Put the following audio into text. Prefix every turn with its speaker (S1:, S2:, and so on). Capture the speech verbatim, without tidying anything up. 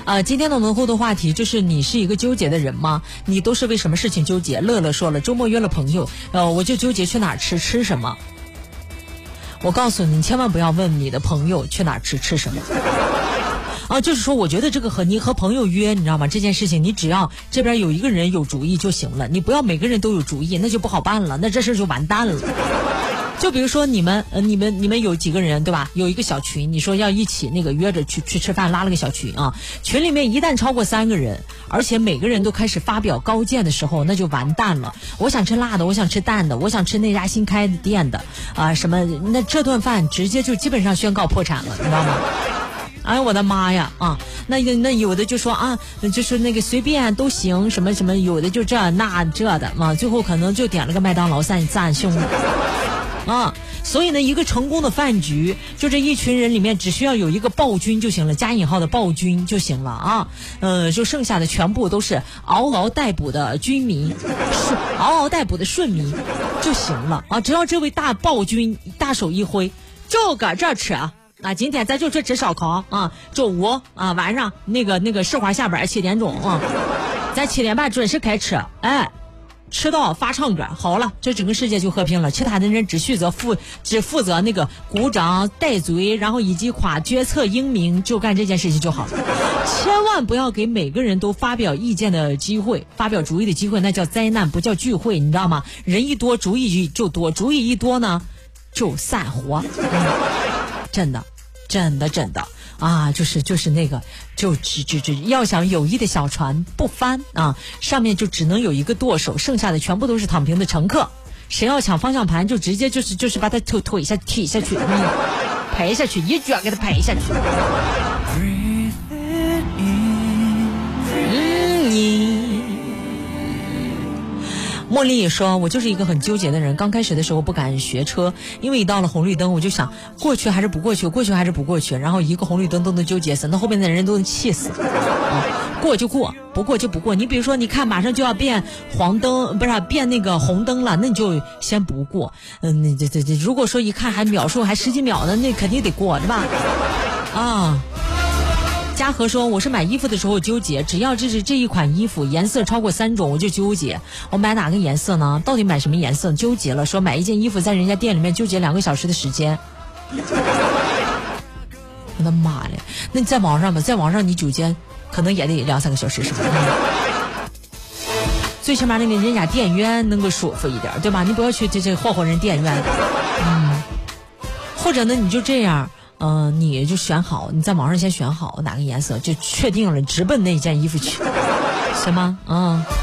S1: 呃，今天的我们互动话题就是你是一个纠结的人吗？你都是为什么事情纠结？乐乐说了，周末约了朋友，呃，我就纠结去哪儿吃吃什么。我告诉你，你千万不要问你的朋友去哪儿吃吃什么。啊，就是说，我觉得这个和你和朋友约，你知道吗？这件事情，你只要这边有一个人有主意就行了，你不要每个人都有主意，那就不好办了，那这事就完蛋了。就比如说你们，呃，你们你们有几个人对吧？有一个小群，你说要一起那个约着去去吃饭，拉了个小群啊。群里面一旦超过三个人，而且每个人都开始发表高见的时候，那就完蛋了。我想吃辣的，我想吃淡的，我想吃那家新开的店的啊、呃，什么？那这顿饭直接就基本上宣告破产了，你知道吗？哎我的妈呀啊！那那有的就说啊，就是那个随便都行，什么什么，有的就这那这的嘛，最后可能就点了个麦当劳赞赞兄啊。所以呢，一个成功的饭局，就这一群人里面只需要有一个暴君就行了，加引号的暴君就行了啊。呃，就剩下的全部都是嗷嗷待哺的军民，嗷嗷待哺的顺民就行了啊。只要这位大暴君大手一挥，就搁这吃啊。啊，今天咱就这吃烧烤啊，周五啊晚上那个那个市花下班七点钟啊，咱七点半准时开吃，哎，吃到发唱歌，好了，这整个世界就和平了。其他的人只负责负只负责那个鼓掌带嘴，然后以及夸决策英明，就干这件事情就好了。千万不要给每个人都发表意见的机会，发表主意的机会，那叫灾难，不叫聚会，你知道吗？人一多，主意就多，主意一多呢，就散伙。嗯真的，真的，真的啊，就是就是那个，就只只只要想友谊的小船不翻啊，上面就只能有一个舵手，剩下的全部都是躺平的乘客。谁要抢方向盘，就直接就是就是把他腿腿下踢下去，嗯，赔下去，一脚给他赔下去。嗯，你。茉莉也说，我就是一个很纠结的人，刚开始的时候不敢学车，因为一到了红绿灯我就想过去还是不过去，过去还是不过去，然后一个红绿灯都能纠结死，那后面的人都能气死、啊、过就过，不过就不过。你比如说你看马上就要变黄灯，不是变那个红灯了，那你就先不过。嗯，那这这这如果说一看还秒数还十几秒呢，那肯定得过，对吧？啊，嘉禾说，我是买衣服的时候纠结，只要这是这一款衣服颜色超过三种我就纠结，我买哪个颜色呢？到底买什么颜色？纠结了，说买一件衣服在人家店里面纠结两个小时的时间。我的妈呀，那你在网上吧，在网上你纠结可能也得两三个小时是吧？最起码那个人家店员能够舒服一点，对吧？你不要去这这霍霍人店员。嗯，或者呢你就这样，嗯、呃，你就选好，你在网上先选好哪个颜色，就确定了，直奔那件衣服去，行吗？嗯。